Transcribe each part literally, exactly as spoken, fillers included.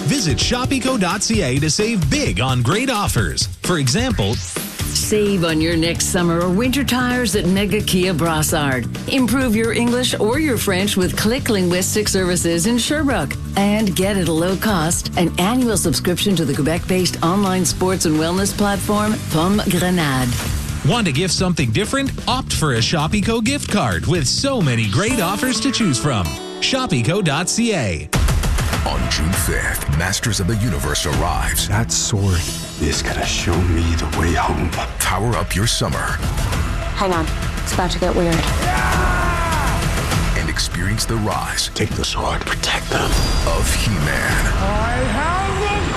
Visit shop eco dot c a to save big on great offers. For example, save on your next summer or winter tires at Mega Kia Brassard. Improve your English or your French with Click Linguistic Services in Sherbrooke. And get at a low cost an annual subscription to the Quebec-based online sports and wellness platform Pomme Grenade. Want to gift something different? Opt for a Shop Eco gift card with so many great offers to choose from. shop eco dot c a. On June fifth, Masters of the Universe arrives. That sword is gonna show me the way home. Power up your summer. Hang on, it's about to get weird. And experience the rise. Take the sword, protect them. Of He-Man. I have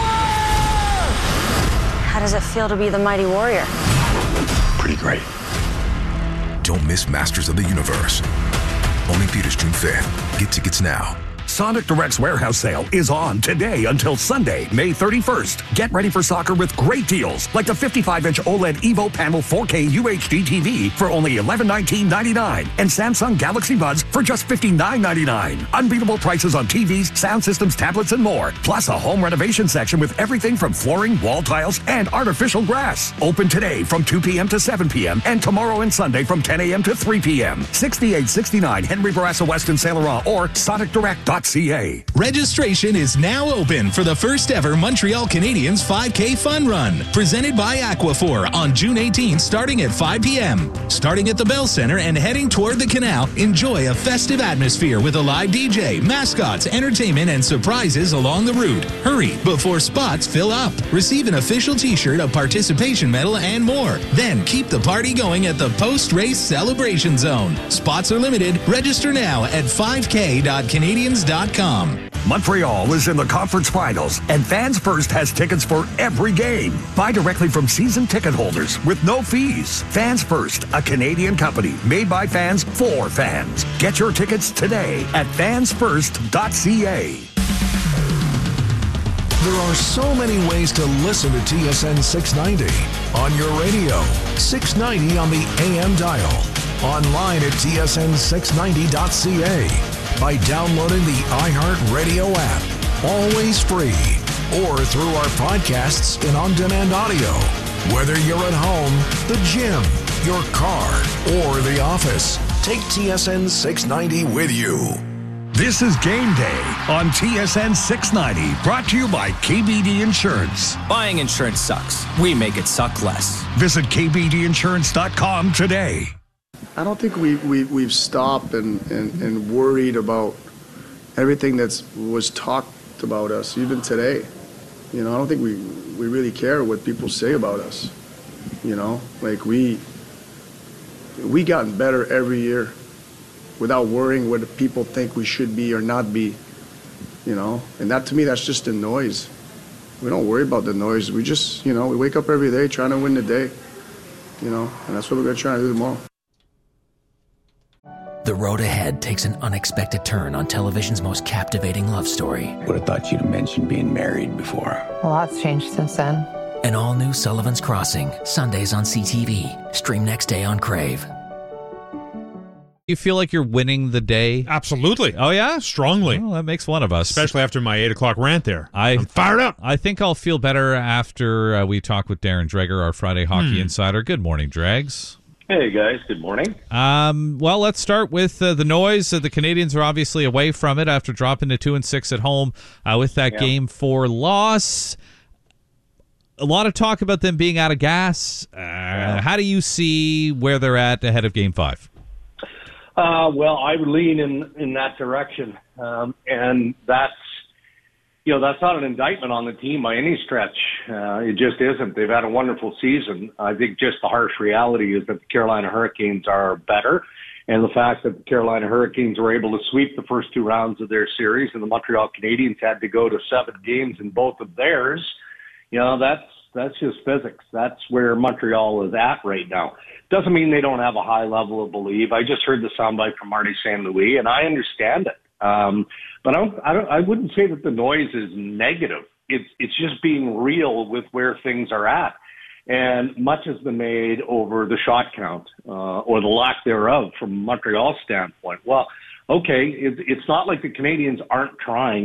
the power! How does it feel to be the mighty warrior? Pretty great. Don't miss Masters of the Universe. Only theaters June fifth. Get tickets now. Sonic Direct's warehouse sale is on today until Sunday, May thirty-first. Get ready for soccer with great deals, like the fifty-five inch OLED Evo Panel four K U H D T V for only eleven nineteen ninety-nine, and Samsung Galaxy Buds for just fifty-nine ninety-nine. Unbeatable prices on T Vs, sound systems, tablets, and more. Plus a home renovation section with everything from flooring, wall tiles, and artificial grass. Open today from two p.m. to seven p.m. and tomorrow and Sunday from ten a.m. to three p.m. sixty-eight sixty-nine Henry Bourassa West in Saint Laurent or sonic direct dot c a. Registration is now open for the first ever Montreal Canadiens five K Fun Run, presented by Aquaphor on June eighteenth starting at five p.m. Starting at the Bell Center and heading toward the canal, enjoy a festive atmosphere with a live D J, mascots, entertainment, and surprises along the route. Hurry before spots fill up. Receive an official t-shirt, a participation medal, and more. Then keep the party going at the post-race celebration zone. Spots are limited. Register now at five k dot canadiens dot com. Montreal is in the conference finals, and Fans First has tickets for every game. Buy directly from season ticket holders with no fees. Fans First, a Canadian company made by fans for fans. Get your tickets today at fans first dot c a. There are so many ways to listen to T S N six ninety. On your radio, six ninety on the A M dial. Online at T S N six ninety dot c a. By downloading the iHeartRadio app, always free, or through our podcasts and on-demand audio. Whether you're at home, the gym, your car, or the office, take T S N six ninety with you. This is Game Day on T S N six ninety, brought to you by K B D Insurance. Buying insurance sucks. We make it suck less. Visit k b d insurance dot com today. I don't think we, we, we've stopped and, and, and worried about everything that was talked about us, even today. You know, I don't think we, we really care what people say about us. You know, like we, we gotten better every year without worrying what people think we should be or not be, you know. And that, to me, that's just the noise. We don't worry about the noise. We just, you know, we wake up every day trying to win the day, you know, and that's what we're going to try to do tomorrow. The road ahead takes an unexpected turn on television's most captivating love story. Would have thought you'd have mentioned being married before. A lot's changed since then. An all-new Sullivan's Crossing, Sundays on C T V. Stream next day on Crave. You feel like you're winning the day? Absolutely. Oh, yeah? Strongly. Well, that makes one of us. Especially after my eight o'clock rant there. I, I'm fired up. I think I'll feel better after uh, we talk with Darren Dreger, our Friday Hockey hmm. Insider. Good morning, Dregs. Hey, guys. Good morning. Um, well, let's start with uh, the noise. Uh, the Canadians are obviously away from it after dropping to two and six at home uh, with that yeah. game four loss. A lot of talk about them being out of gas. Uh, yeah. How do you see where they're at ahead of game five? Uh, well, I would lean in, in that direction. Um, and that's, you know, that's not an indictment on the team by any stretch. Uh, it just isn't. They've had a wonderful season. I think just the harsh reality is that the Carolina Hurricanes are better. And the fact that the Carolina Hurricanes were able to sweep the first two rounds of their series and the Montreal Canadiens had to go to seven games in both of theirs, you know, that's, that's just physics. That's where Montreal is at right now. Doesn't mean they don't have a high level of belief. I just heard the soundbite from Marty Saint Louis, and I understand it. Um, but I, don't, I, don't, I wouldn't say that the noise is negative. It's it's just being real with where things are at. And much has been made over the shot count uh, or the lack thereof from Montreal's standpoint. Well, okay, it, it's not like the Canadians aren't trying.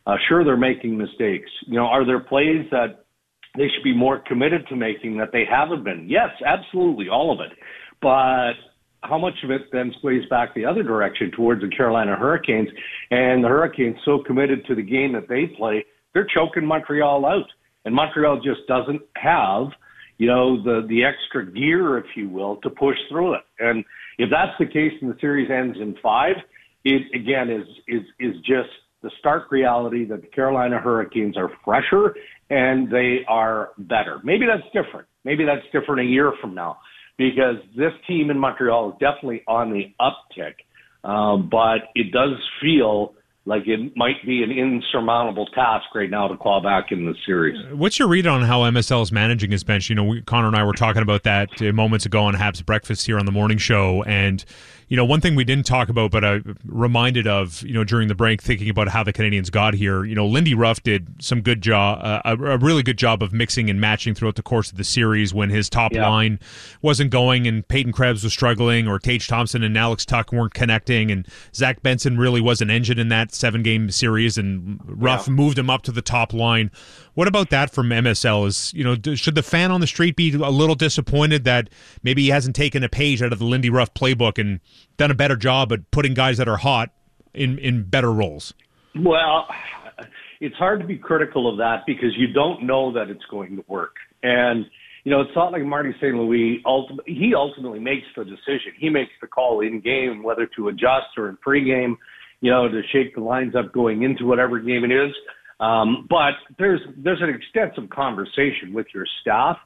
Uh, sure, they're making mistakes. You know, are there plays that they should be more committed to making that they haven't been? Yes, absolutely, all of it. But how much of it then sways back the other direction towards the Carolina Hurricanes? And the Hurricanes so committed to the game that they play, they're choking Montreal out. And Montreal just doesn't have, you know, the, the extra gear, if you will, to push through it. And if that's the case and the series ends in five, it, again, is is is just the stark reality that the Carolina Hurricanes are fresher and they are better. Maybe that's different. Maybe that's different a year from now, because this team in Montreal is definitely on the uptick. Um, but it does feel like it might be an insurmountable task right now to claw back in the series. What's your read on how M S L is managing his bench? You know, we, Connor and I were talking about that uh, moments ago on Habs Breakfast here on the morning show, and you know, one thing we didn't talk about, but I reminded of, you know, during the break, thinking about how the Canadians got here. You know, Lindy Ruff did some good job, uh, a, a really good job of mixing and matching throughout the course of the series when his top yeah. line wasn't going and Peyton Krebs was struggling, or Tage Thompson and Alex Tuck weren't connecting, and Zach Benson really was an engine in that seven-game series, and Ruff yeah. moved him up to the top line. What about that from M S L? Is, you know, should the fan on the street be a little disappointed that maybe he hasn't taken a page out of the Lindy Ruff playbook and done a better job at putting guys that are hot in, in better roles? Well, it's hard to be critical of that because you don't know that it's going to work. And, you know, it's not like Marty Saint Louis, ultimately, he ultimately makes the decision. He makes the call in game, whether to adjust or in pregame, you know, to shake the lines up going into whatever game it is. Um, but there's there's an extensive conversation with your staff.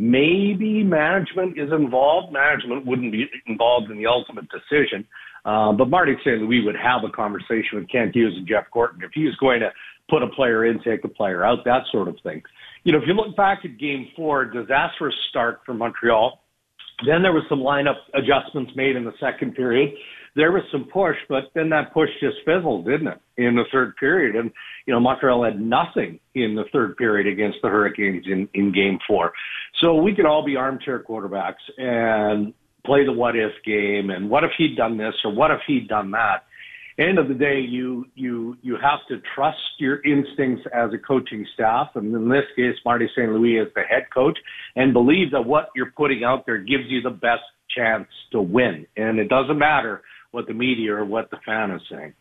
Maybe management is involved. Management wouldn't be involved in the ultimate decision. Uh, but Marty Saint Louis would have a conversation with Kent Hughes and Jeff Gorton if he was going to put a player in, take a player out, that sort of thing. You know, if you look back at game four, disastrous start for Montreal. Then there was some lineup adjustments made in the second period. There was some push, but then that push just fizzled, didn't it, in the third period? And, you know, Montreal had nothing in the third period against the Hurricanes in, in game four. So we could all be armchair quarterbacks and play the what-if game, and what if he'd done this, or what if he'd done that? End of the day, you you you have to trust your instincts as a coaching staff, and in this case, Marty Saint Louis as the head coach, and believe that what you're putting out there gives you the best chance to win. And it doesn't matter what the media or what the fan is saying.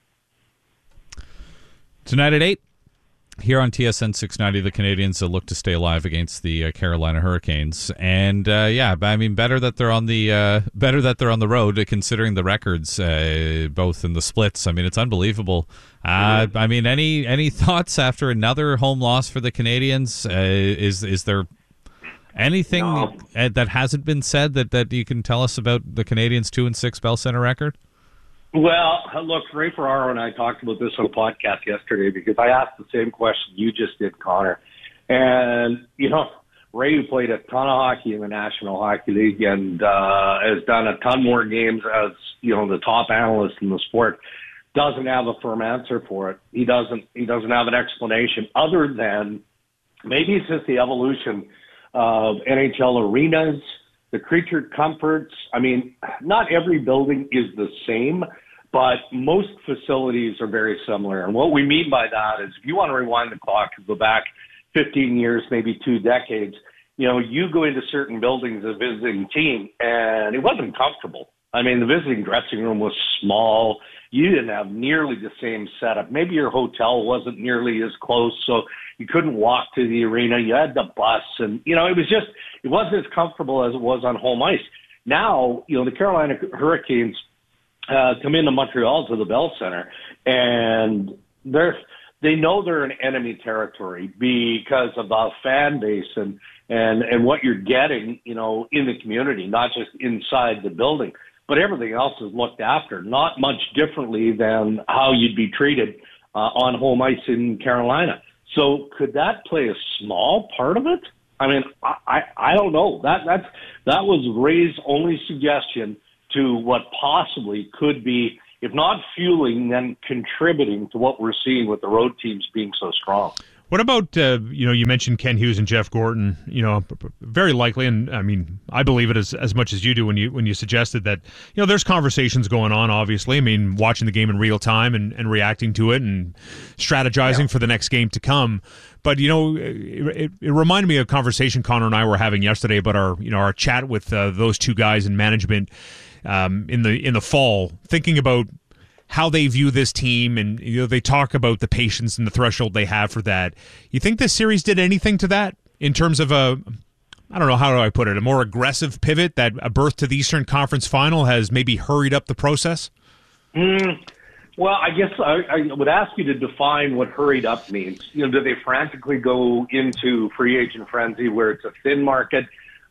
Tonight at eight, here on T S N six ninety, the Canadians look to stay alive against the uh, Carolina Hurricanes, and uh, yeah, I mean, better that they're on the uh, better that they're on the road, uh, considering the records, uh, both in the splits. I mean, it's unbelievable. Uh, I mean, any any thoughts after another home loss for the Canadians? Uh, is is there anything no. that hasn't been said that, that you can tell us about the Canadians' two and six Bell Center record? Well, look, Ray Ferraro and I talked about this on a podcast yesterday because I asked the same question you just did, Connor. And, you know, Ray, who played a ton of hockey in the National Hockey League and uh, has done a ton more games as, you know, the top analyst in the sport, doesn't have a firm answer for it. He doesn't, he doesn't have an explanation other than maybe it's just the evolution of N H L arenas, the creature comforts. I mean, not every building is the same, but most facilities are very similar. And what we mean by that is if you want to rewind the clock and go back fifteen years, maybe two decades, you know, you go into certain buildings as a visiting team, and it wasn't comfortable. I mean, the visiting dressing room was small. You didn't have nearly the same setup. Maybe your hotel wasn't nearly as close, so you couldn't walk to the arena. You had the bus, and, you know, it was just, it wasn't as comfortable as it was on home ice. Now, you know, the Carolina Hurricanes uh, come into Montreal to the Bell Center, and they're, they know they're in enemy territory because of the fan base and, and, and what you're getting, you know, in the community, not just inside the building. But everything else is looked after, not much differently than how you'd be treated uh, on home ice in Carolina. So could that play a small part of it? I mean, I, I, I don't know. That that's that was Ray's only suggestion to what possibly could be, if not fueling, then contributing to what we're seeing with the road teams being so strong. What about, uh, you know, you mentioned Ken Hughes and Jeff Gorton, you know, very likely, and I mean, I believe it as, as much as you do when you when you suggested that, you know, there's conversations going on, obviously. I mean, watching the game in real time and, and reacting to it and strategizing yeah. for the next game to come. But, you know, it, it, it reminded me of a conversation Connor and I were having yesterday about our, you know, our chat with uh, those two guys in management um, in the in the fall, thinking about how they view this team, and you know they talk about the patience and the threshold they have for that. You think this series did anything to that in terms of a, I don't know, how do I put it, a more aggressive pivot, that a berth to the Eastern Conference Final has maybe hurried up the process? Mm, well, I guess I, I would ask you to define what hurried up means. You know, do they frantically go into free agent frenzy where it's a thin market,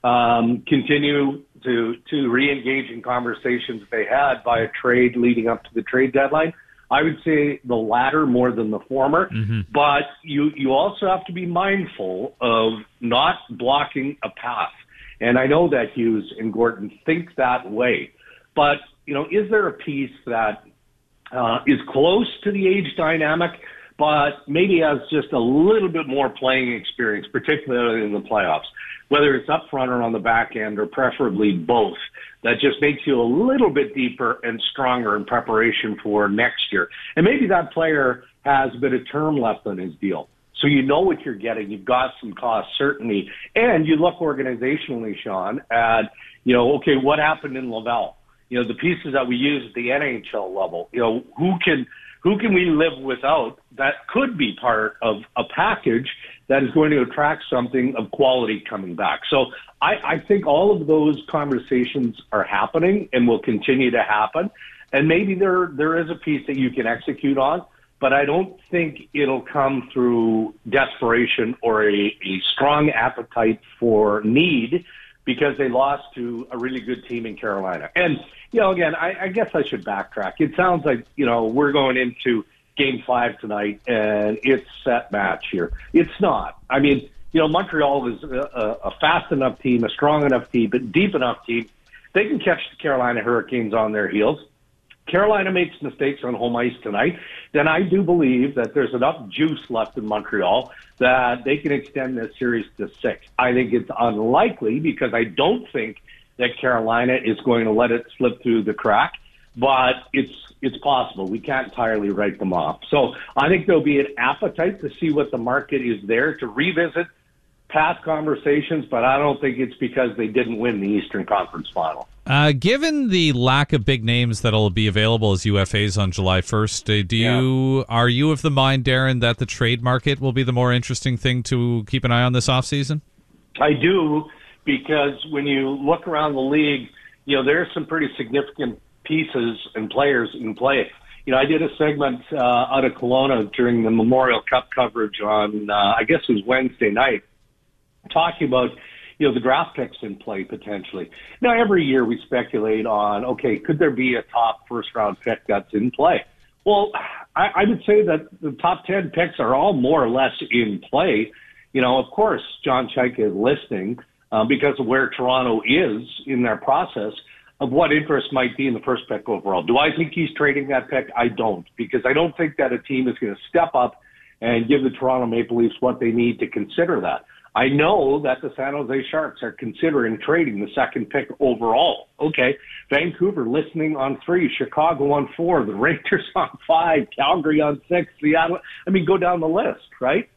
um, continue to to re-engage in conversations they had by a trade leading up to the trade deadline? I would say the latter more than the former. Mm-hmm. But you, you also have to be mindful of not blocking a path. And I know that Hughes and Gorton think that way. But, you know, is there a piece that uh, is close to the age dynamic, but maybe has just a little bit more playing experience, particularly in the playoffs? Whether it's up front or on the back end, or preferably both, that just makes you a little bit deeper and stronger in preparation for next year. And maybe that player has a bit of term left on his deal. So you know what you're getting. You've got some cost certainty. And you look organizationally, Sean, at, you know, okay, what happened in Laval? You know, the pieces that we use at the N H L level, you know, who can who can we live without that could be part of a package that is going to attract something of quality coming back. So I, I think all of those conversations are happening and will continue to happen. And maybe there there is a piece that you can execute on, but I don't think it'll come through desperation or a, a strong appetite for need, because they lost to a really good team in Carolina. And, you know, again, I, I guess I should backtrack. It sounds like, you know, we're going into Game five tonight, and it's set match here. It's not. I mean, you know, Montreal is a, a fast enough team, a strong enough team, but deep enough team. They can catch the Carolina Hurricanes on their heels. Carolina makes mistakes on home ice tonight, then I do believe that there's enough juice left in Montreal that they can extend this series to six. I think it's unlikely, because I don't think that Carolina is going to let it slip through the crack, but it's it's possible. We can't entirely write them off. So I think there'll be an appetite to see what the market is there, to revisit past conversations, but I don't think it's because they didn't win the Eastern Conference Final. Uh, given the lack of big names that'll be available as U F As on July first, uh, do you yeah. are you of the mind, Darren, that the trade market will be the more interesting thing to keep an eye on this offseason? I do, because when you look around the league, you know, there are some pretty significant pieces and players in play. You know, I did a segment uh, out of Kelowna during the Memorial Cup coverage on, uh, I guess it was Wednesday night, talking about, you know, the draft picks in play potentially. Now, every year we speculate on, okay, could there be a top first-round pick that's in play? Well, I, I would say that the top ten picks are all more or less in play. You know, of course, John Chayka is listening uh, because of where Toronto is in their process of what interest might be in the first pick overall. Do I think he's trading that pick? I don't, because I don't think that a team is going to step up and give the Toronto Maple Leafs what they need to consider that. I know that the San Jose Sharks are considering trading the second pick overall. Okay, Vancouver listening on three, Chicago on four, the Rangers on five, Calgary on six, Seattle. I mean, go down the list, right?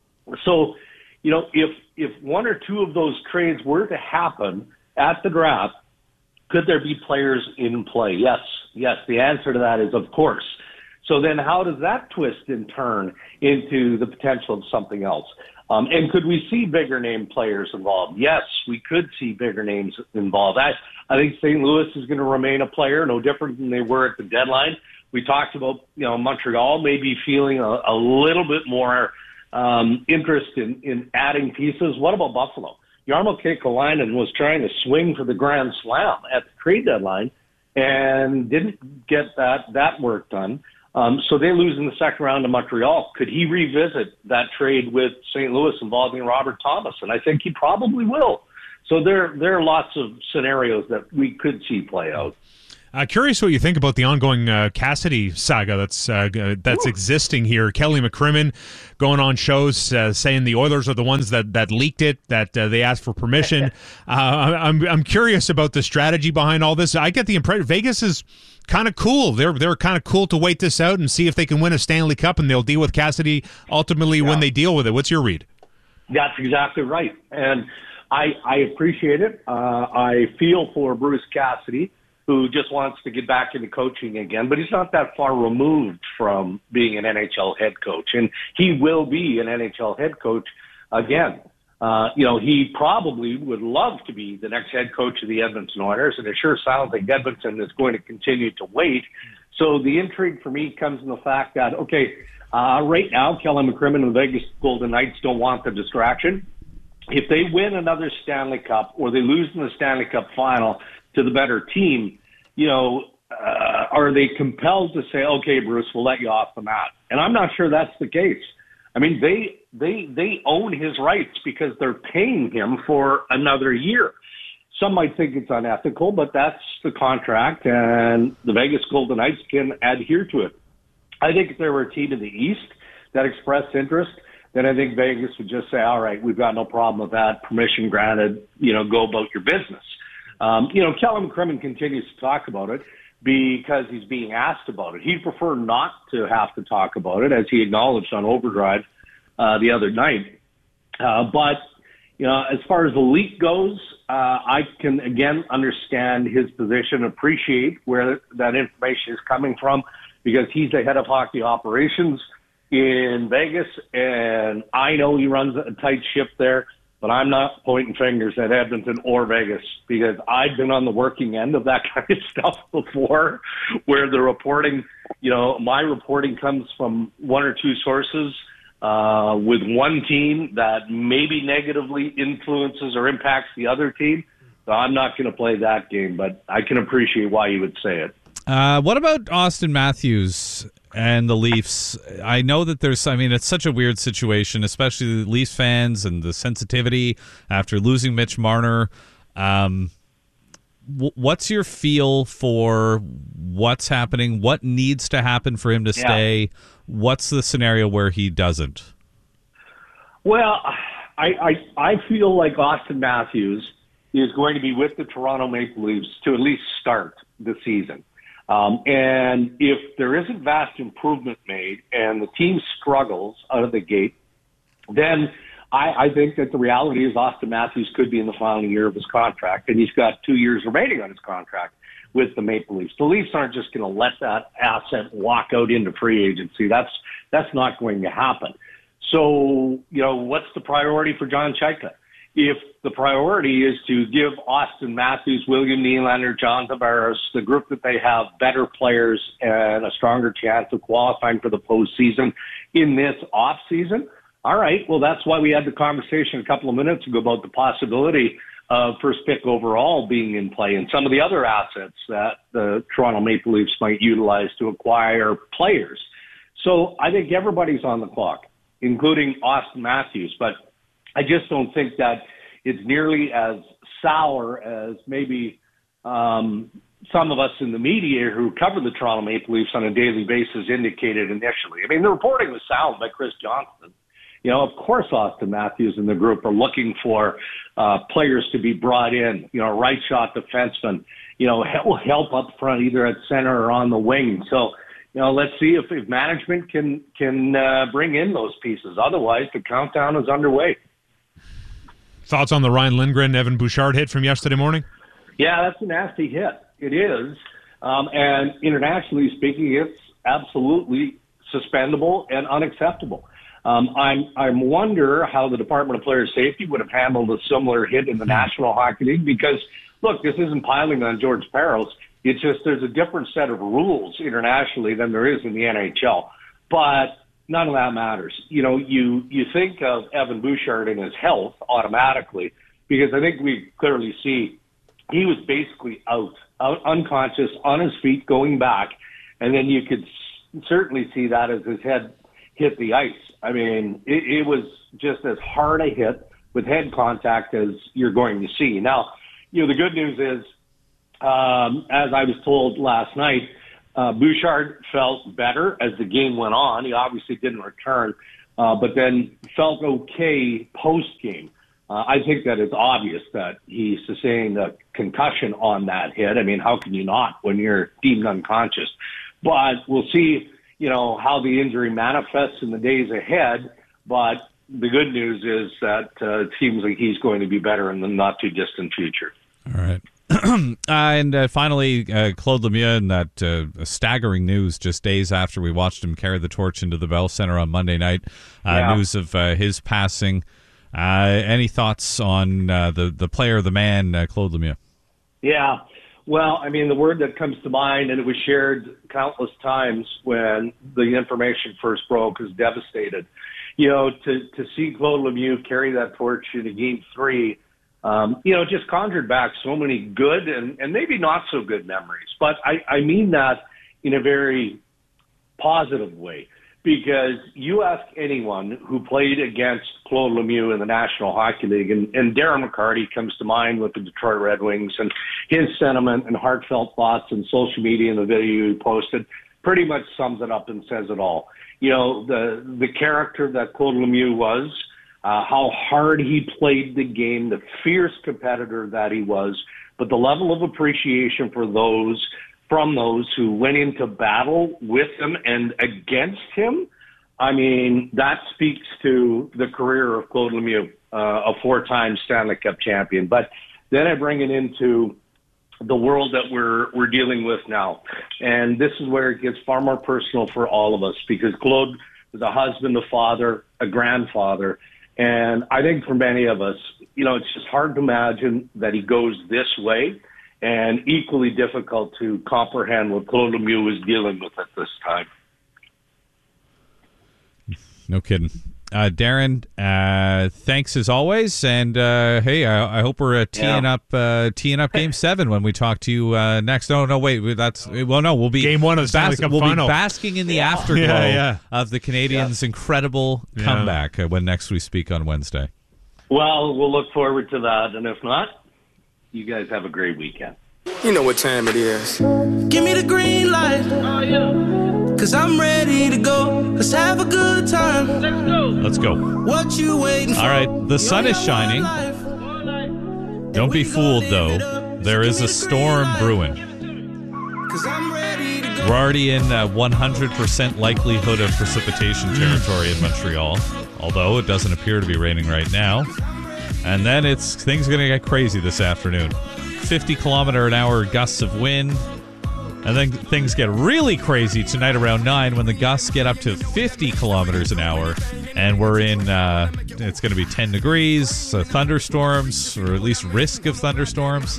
So, you know, if if one or two of those trades were to happen at the draft, could there be players in play? Yes, yes. The answer to that is of course. So then how does that twist and turn into the potential of something else? Um, and could we see bigger name players involved? Yes, we could see bigger names involved. I, I think Saint Louis is going to remain a player, no different than they were at the deadline. We talked about, you know, Montreal maybe feeling a, a little bit more um, interest in, in adding pieces. What about Buffalo? Jarmo Kekalainen was trying to swing for the Grand Slam at the trade deadline and didn't get that, that work done. Um, so they lose in the second round to Montreal. Could he revisit that trade with Saint Louis involving Robert Thomas? And I think he probably will. So there, there are lots of scenarios that we could see play out. Uh, curious what you think about the ongoing uh, Cassidy saga that's uh, that's Ooh. existing here. Kelly McCrimmon going on shows uh, saying the Oilers are the ones that, that leaked it, that uh, they asked for permission. uh, I'm I'm curious about the strategy behind all this. I get the impression Vegas is kind of cool. They're they're kind of cool to wait this out and see if they can win a Stanley Cup, and they'll deal with Cassidy ultimately yeah. when they deal with it. What's your read? That's exactly right, and I I appreciate it. Uh, I feel for Bruce Cassidy, who just wants to get back into coaching again, but he's not that far removed from being an N H L head coach, and he will be an N H L head coach again. Uh, you know, he probably would love to be the next head coach of the Edmonton Oilers, and it sure sounds like Edmonton is going to continue to wait. So the intrigue for me comes in the fact that, okay, uh, right now, Kelly McCrimmon and the Vegas Golden Knights don't want the distraction. If they win another Stanley Cup or they lose in the Stanley Cup final to the better team, you know, uh, are they compelled to say, okay, Bruce, we'll let you off the mat? And I'm not sure that's the case. I mean, they they they own his rights because they're paying him for another year. Some might think it's unethical, but that's the contract, and the Vegas Golden Knights can adhere to it. I think if there were a team in the East that expressed interest, then I think Vegas would just say, all right, we've got no problem with that, permission granted, you know, go about your business. Um, you know, Kelly McCrimmon continues to talk about it because he's being asked about it. He'd prefer not to have to talk about it, as he acknowledged on Overdrive uh, the other night. Uh, but, you know, as far as the leak goes, uh, I can, again, understand his position, appreciate where that information is coming from, because he's the head of hockey operations in Vegas, and I know he runs a tight ship there. But I'm not pointing fingers at Edmonton or Vegas, because I've been on the working end of that kind of stuff before, where the reporting, you know, my reporting comes from one or two sources uh, with one team that maybe negatively influences or impacts the other team. So I'm not going to play that game, but I can appreciate why you would say it. Uh, what about Auston Matthews and the Leafs? I know that there's, I mean, it's such a weird situation, especially the Leafs fans and the sensitivity after losing Mitch Marner. Um, w- what's your feel for what's happening? What needs to happen for him to stay? Yeah. What's the scenario where he doesn't? Well, I, I, I feel like Auston Matthews is going to be with the Toronto Maple Leafs to at least start the season. Um, and if there isn't vast improvement made and the team struggles out of the gate, then I, I think that the reality is Auston Matthews could be in the final year of his contract, and he's got two years remaining on his contract with the Maple Leafs. The Leafs aren't just going to let that asset walk out into free agency. That's that's not going to happen. So, you know, what's the priority for John Chayka? If the priority is to give Auston Matthews, William Nylander, John Tavares, the group that they have, better players and a stronger chance of qualifying for the postseason in this offseason, all right, well, that's why we had the conversation a couple of minutes ago about the possibility of first pick overall being in play and some of the other assets that the Toronto Maple Leafs might utilize to acquire players. So I think everybody's on the clock, including Auston Matthews, but I just don't think that it's nearly as sour as maybe um, some of us in the media who cover the Toronto Maple Leafs on a daily basis indicated initially. I mean, the reporting was sound by Chris Johnston. You know, of course, Auston Matthews and the group are looking for uh, players to be brought in, you know, right shot defenseman, you know, help, help up front, either at center or on the wing. So, you know, let's see if, if management can, can uh, bring in those pieces. Otherwise, the countdown is underway. Thoughts on the Ryan Lindgren, Evan Bouchard hit from yesterday morning? Yeah, that's a nasty hit. It is. Um, and internationally speaking, it's absolutely suspendable and unacceptable. Um, I'm, I wonder how the Department of Player Safety would have handled a similar hit in the National Hockey League, because, look, this isn't piling on George Parros. It's just there's a different set of rules internationally than there is in the N H L. But none of that matters. You know, you, you think of Evan Bouchard and his health automatically, because I think we clearly see he was basically out, out unconscious, on his feet, going back, and then you could s- certainly see that as his head hit the ice. I mean, it, it was just as hard a hit with head contact as you're going to see. Now, you know, the good news is um, as I was told last night, uh, Bouchard felt better as the game went on. He obviously didn't return, uh, but then felt okay post-game. Uh, I think that it's obvious that he sustained a concussion on that hit. I mean, how can you not when you're deemed unconscious? But we'll see, you know, how the injury manifests in the days ahead. But the good news is that uh, it seems like he's going to be better in the not-too-distant future. All right. uh, and uh, finally, uh, Claude Lemieux, and that uh, staggering news just days after we watched him carry the torch into the Bell Center on Monday night. Uh, yeah. News of uh, his passing. Uh, any thoughts on uh, the, the player, the man, uh, Claude Lemieux? Yeah. Well, I mean, the word that comes to mind, and it was shared countless times when the information first broke, is devastated. You know, to, to see Claude Lemieux carry that torch in a game three, um, you know, just conjured back so many good and, and maybe not so good memories. But I, I mean that in a very positive way, because you ask anyone who played against Claude Lemieux in the National Hockey League, and, and Darren McCarty comes to mind with the Detroit Red Wings, and his sentiment and heartfelt thoughts and social media and the video he posted pretty much sums it up and says it all. You know, the the character that Claude Lemieux was, uh, how hard he played the game, the fierce competitor that he was, but the level of appreciation for those, from those who went into battle with him and against him. I mean, that speaks to the career of Claude Lemieux, uh, a four-time Stanley Cup champion. But then I bring it into the world that we're we're dealing with now. And this is where it gets far more personal for all of us, because Claude was a husband, a father, a grandfather. And I think for many of us, you know, it's just hard to imagine that he goes this way, and equally difficult to comprehend what Claude Lemieux was dealing with at this time. No kidding. Uh, Darren, uh, thanks as always, and uh, hey, I, I hope we're uh, teeing yeah. up uh, teeing up Game Seven when we talk to you uh, next. No, no, wait, that's well, no, we'll be Game One of the Stanley Cup We'll final. be basking in the yeah. afterglow yeah, yeah. of the Canadiens' yeah. incredible comeback yeah. uh, when next we speak on Wednesday. Well, we'll look forward to that, and if not, you guys have a great weekend. You know what time it is. Give me the green light. Oh, yeah. Cause I'm ready to go. Let's have a good time. Let's go. Let's go. What you waiting for? All right, the sun is shining. Don't be fooled, though. There is a storm brewing. We're already in uh, one hundred percent likelihood of precipitation territory in Montreal, although it doesn't appear to be raining right now. And then it's things are going to get crazy this afternoon. fifty kilometer an hour gusts of wind. And then things get really crazy tonight around nine when the gusts get up to fifty kilometers an hour. And we're in, uh, it's going to be ten degrees, uh, thunderstorms, or at least risk of thunderstorms.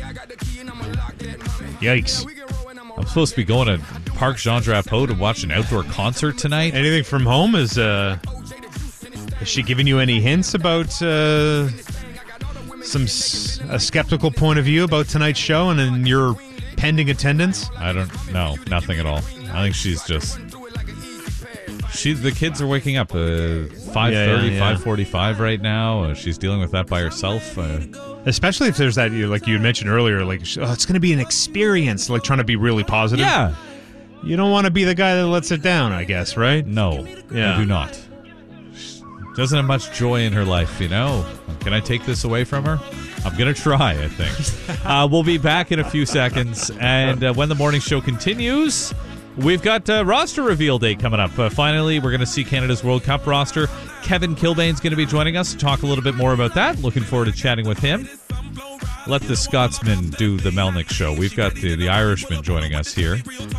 Yikes. I'm supposed to be going to Parc Jean Drapeau to watch an outdoor concert tonight. Anything from home? Is, uh, is she giving you any hints about uh, some s- a skeptical point of view about tonight's show and in your pending attendance? I don't know. Nothing at all. I think she's just... She, the kids are waking up uh, five thirty, yeah, yeah, yeah. five forty-five right now. Uh, she's dealing with that by herself. Uh, Especially if there's that, like you mentioned earlier, like, oh, it's going to be an experience, like trying to be really positive. Yeah. You don't want to be the guy that lets it down, I guess, right? No, yeah. I do not. She doesn't have much joy in her life, you know? Can I take this away from her? I'm going to try, I think. uh, we'll be back in a few seconds. And uh, when the morning show continues, we've got uh, roster reveal day coming up. Uh, finally, we're going to see Canada's World Cup roster. Kevin Kilbane's going to be joining us to talk a little bit more about that. Looking forward to chatting with him. Let the Scotsman do the Melnick show. We've got the, the Irishman joining us here.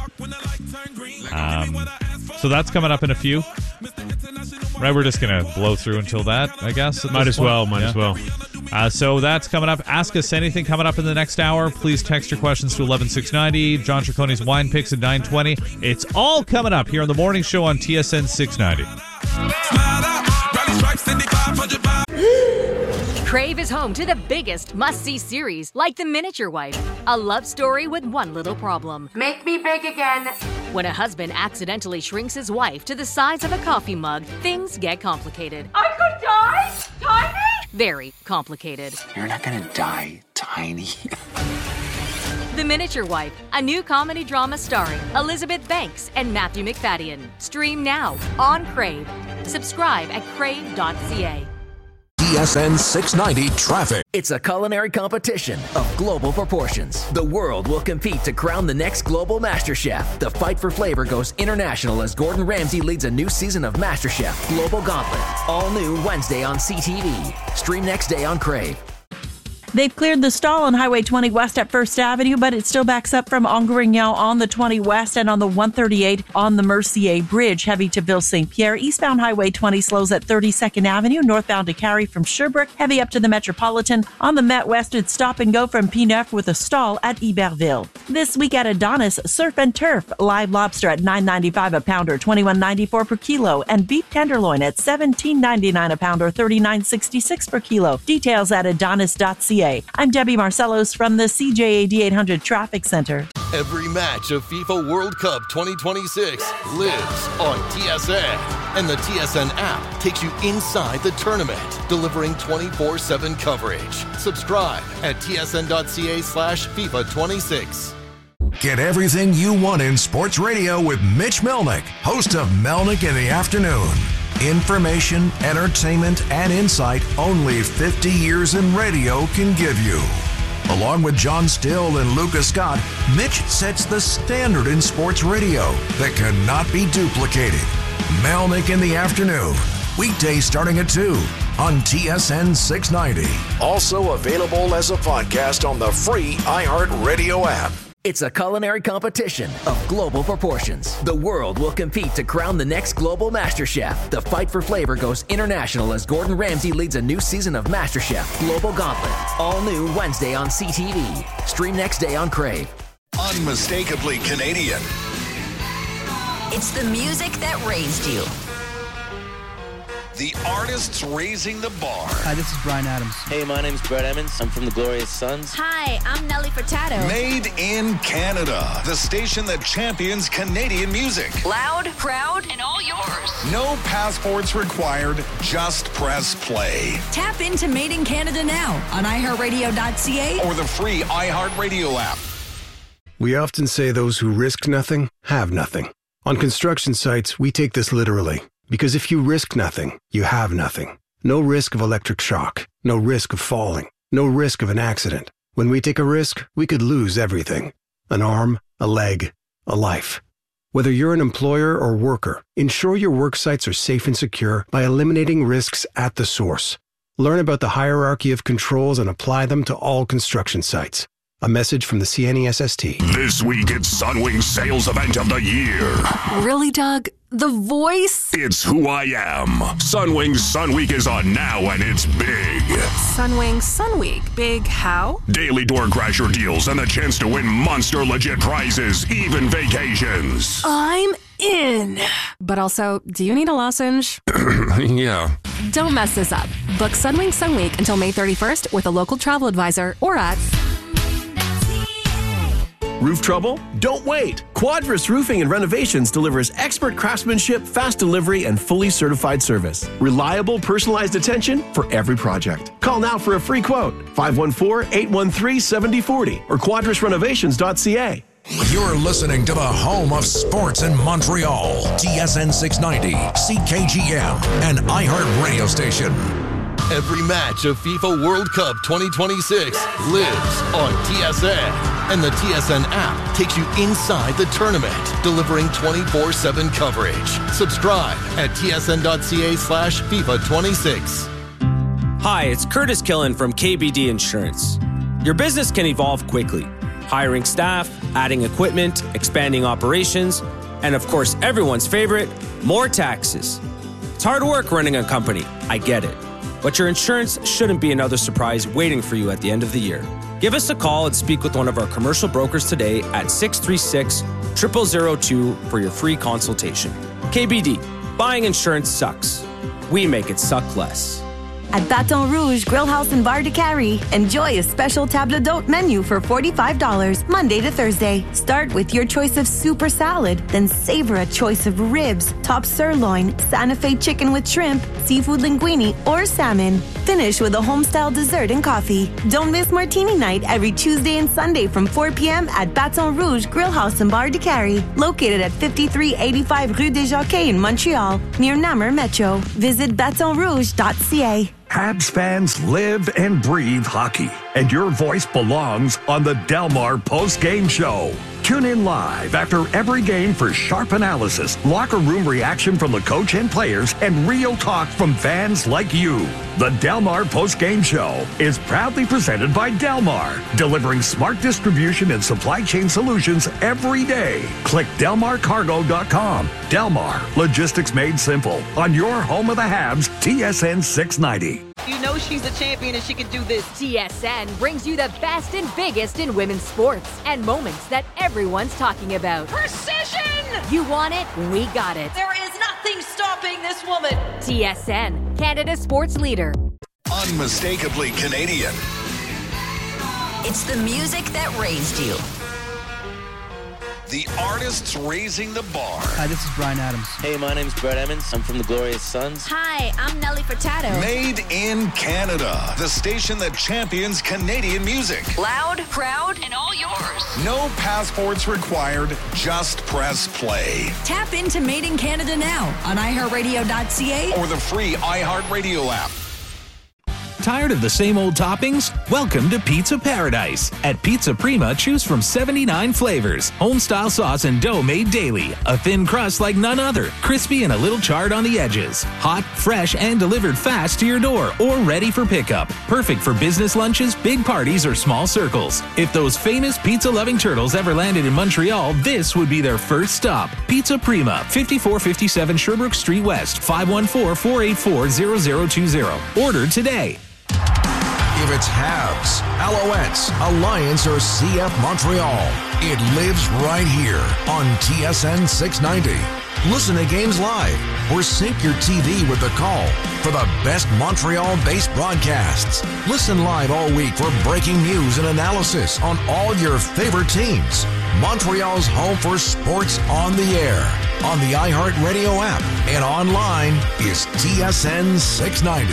Um, so that's coming up in a few. Right, we're just going to blow through until that, I guess. Might as point. well, might yeah. as well. Uh, so that's coming up. Ask us anything coming up in the next hour. Please text your questions to eleven six ninety. John Triconi's Wine Picks at nine twenty. It's all coming up here on the morning show on T S N six ninety. Crave is home to the biggest must-see series, like The Miniature Wife, a love story with one little problem. Make me big again. When a husband accidentally shrinks his wife to the size of a coffee mug, things get complicated. I could die? Tiny? Very complicated. You're not gonna die tiny. The Miniature Wife, a new comedy drama starring Elizabeth Banks and Matthew McFadden. Stream now on Crave. Subscribe at crave dot c a. T S N six ninety Traffic. It's a culinary competition of global proportions. The world will compete to crown the next global master chef. The fight for flavor goes international as Gordon Ramsay leads a new season of MasterChef Global Gauntlet. All new Wednesday on C T V. Stream next day on Crave. They've cleared the stall on Highway twenty West at First Avenue, but it still backs up from Angrignon on the twenty West and on the one thirty-eight on the Mercier Bridge, heavy to Ville Saint Pierre. Eastbound Highway twenty slows at thirty-second Avenue, northbound to Cary from Sherbrooke, heavy up to the Metropolitan. On the Met West, it's stop and go from P nine with a stall at Iberville. This week at Adonis, surf and turf, live lobster at nine ninety-five a pound or twenty-one ninety-four per kilo, and beef tenderloin at seventeen ninety-nine a pound or thirty-nine sixty-six per kilo. Details at adonis dot c a. I'm Debbie Marcellos from the C J A D eight hundred Traffic Center. Every match of FIFA World Cup twenty twenty-six lives on T S N. And the T S N app takes you inside the tournament, delivering twenty-four seven coverage. Subscribe at T S N dot C A slash FIFA twenty-six. Get everything you want in sports radio with Mitch Melnick, host of Melnick in the Afternoon. Information, entertainment, and insight only fifty years in radio can give you. Along with John Still and Lucas Scott, Mitch sets the standard in sports radio that cannot be duplicated. Melnick in the Afternoon, weekdays starting at two on T S N six ninety. Also available as a podcast on the free iHeartRadio app. It's a culinary competition of global proportions. The world will compete to crown the next global master chef. The fight for flavor goes international as Gordon Ramsay leads a new season of MasterChef Global Gauntlet. All new Wednesday on C T V. Stream next day on Crave. Unmistakably Canadian. It's the music that raised you. The artists raising the bar. Hi, this is Brian Adams. Hey, my name's Brett Emmons. I'm from the Glorious Sons. Hi, I'm Nelly Furtado. Made in Canada, the station that champions Canadian music. Loud, proud, and all yours. No passports required, just press play. Tap into Made in Canada now on i heart radio dot c a or the free iHeartRadio app. We often say those who risk nothing have nothing. On construction sites, we take this literally. Because if you risk nothing, you have nothing. No risk of electric shock. No risk of falling. No risk of an accident. When we take a risk, we could lose everything. An arm, a leg, a life. Whether you're an employer or worker, ensure your work sites are safe and secure by eliminating risks at the source. Learn about the hierarchy of controls and apply them to all construction sites. A message from the C N E S S T. This week it's Sunwing's sales event of the year. Really, Doug? The voice? It's who I am. Sunwing's Sun Week is on now and it's big. Sunwing Sun Week. Big how? Daily door crasher deals and the chance to win monster legit prizes, even vacations. I'm in. But also, do you need a lozenge? Yeah. Don't mess this up. Book Sunwing Sun Week until May thirty-first with a local travel advisor or at... Roof trouble? Don't wait! Quadris Roofing and Renovations delivers expert craftsmanship, fast delivery, and fully certified service. Reliable, personalized attention for every project. Call now for a free quote. five one four, eight one three, seven zero four zero or quadris renovations dot c a. You're listening to the home of sports in Montreal. T S N six ninety, C K G M, and iHeart Radio Station. Every match of FIFA World Cup twenty twenty-six lives on T S N. And the T S N app takes you inside the tournament, delivering twenty-four seven coverage. Subscribe at T S N dot C A slash FIFA twenty-six. Hi, it's Curtis Killen from K B D Insurance. Your business can evolve quickly. Hiring staff, adding equipment, expanding operations, and of course, everyone's favorite, more taxes. It's hard work running a company, I get it. But your insurance shouldn't be another surprise waiting for you at the end of the year. Give us a call and speak with one of our commercial brokers today at six three six, zero zero zero two for your free consultation. K B D, buying insurance sucks. We make it suck less. At Baton Rouge Grill House and Bar de Carrie, enjoy a special table d'hôte menu for forty-five dollars Monday to Thursday. Start with your choice of super salad, then savor a choice of ribs, top sirloin, Santa Fe chicken with shrimp, seafood linguine, or salmon. Finish with a home-style dessert and coffee. Don't miss Martini Night every Tuesday and Sunday from four p.m. at Baton Rouge Grill House and Bar de Carrie, located at fifty-three eighty-five Rue des Jockeys in Montreal, near Namur Metro. Visit baton rouge dot c a. Habs fans live and breathe hockey, and your voice belongs on the Delmar post-game show. Tune in live after every game for sharp analysis, locker room reaction from the coach and players, and real talk from fans like you. The Delmar post-game show is proudly presented by Delmar, delivering smart distribution and supply chain solutions every day. Click delmar cargo dot com. Delmar, logistics made simple. On your home of the Habs, T S N six ninety. You know she's a champion and she can do this. T S N brings you the best and biggest in women's sports and moments that everyone's talking about. Precision! You want it? We got it. There is nothing stopping this woman. T S N, Canada's sports leader. Unmistakably Canadian. It's the music that raised you. The artists raising the bar. Hi, this is Brian Adams. Hey, my name's Brett Emmons. I'm from the Glorious Sons. Hi, I'm Nelly Furtado. Made in Canada. The station that champions Canadian music. Loud, proud, and all yours. No passports required. Just press play. Tap into Made in Canada now on i heart radio dot c a or the free iHeartRadio app. Tired of the same old toppings? Welcome to Pizza Paradise. At Pizza Prima, choose from seventy-nine flavors, home-style sauce and dough made daily, a thin crust like none other, crispy and a little charred on the edges, hot, fresh, and delivered fast to your door or ready for pickup. Perfect for business lunches, big parties, or small circles. If those famous pizza-loving turtles ever landed in Montreal, this would be their first stop. Pizza Prima, fifty-four fifty-seven Sherbrooke Street West, five one four, four eight four, zero zero two zero. Order today. If it's Habs, Alouettes, Alliance, or C F Montreal, it lives right here on T S N six ninety. Listen to games live or sync your T V with the call for the best Montreal-based broadcasts. Listen live all week for breaking news and analysis on all your favorite teams. Montreal's home for sports on the air, on the iHeartRadio app, and online is T S N six ninety.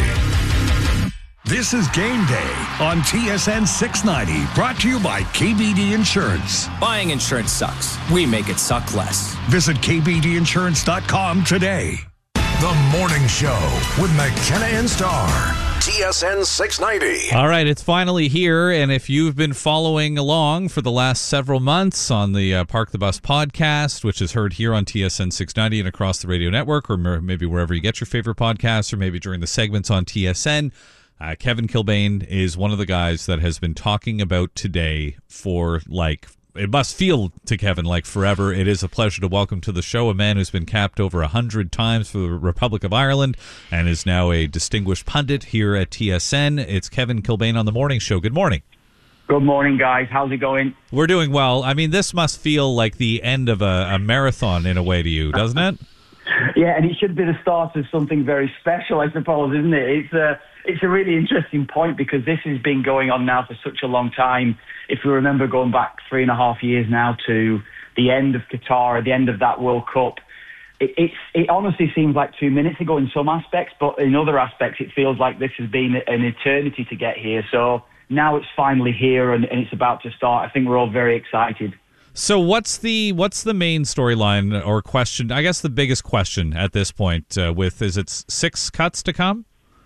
This is Game Day on T S N six ninety, brought to you by K B D Insurance. Buying insurance sucks. We make it suck less. Visit k b d insurance dot com today. The Morning Show with McKenna and Starr. T S N six ninety. All right, it's finally here, and if you've been following along for the last several months on the uh, Park the Bus podcast, which is heard here on T S N six ninety and across the radio network, or maybe wherever you get your favorite podcasts, or maybe during the segments on T S N, Uh, Kevin Kilbane is one of the guys that has been talking about today for, like, it must feel to Kevin like forever. It is a pleasure to welcome to the show a man who's been capped over a hundred times for the Republic of Ireland and is now a distinguished pundit here at T S N. It's Kevin Kilbane on the Morning Show. Good morning. Good morning, guys. How's it going? We're doing well. I mean, this must feel like the end of a, a marathon in a way to you, doesn't it? Yeah, and it should be the start of something very special, I suppose, isn't it? It's a, it's a really interesting point because this has been going on now for such a long time. If you remember going back three and a half years now to the end of Qatar, the end of that World Cup, it, it's, it honestly seems like two minutes ago in some aspects, but in other aspects it feels like this has been an eternity to get here. So now it's finally here and, and it's about to start. I think we're all very excited. So what's the what's the main storyline or question? I guess the biggest question at this point uh, with is it six cuts to come?